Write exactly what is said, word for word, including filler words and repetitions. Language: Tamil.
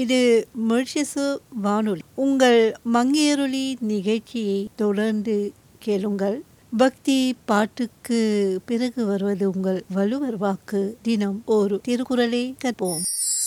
இது மொரிஷியசு வானொலி. உங்கள் மங்கையருளி நிகழ்ச்சியை தொடர்ந்து கேளுங்கள். பக்தி பாட்டுக்கு பிறகு வருவது உங்கள் வள்ளுவர் வாக்கு. தினம் ஒரு திருக்குறளை கற்போம்.